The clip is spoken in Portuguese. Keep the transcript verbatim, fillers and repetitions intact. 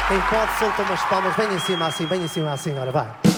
Quem pode solta umas palmas bem em cima assim, bem em cima assim, agora vai.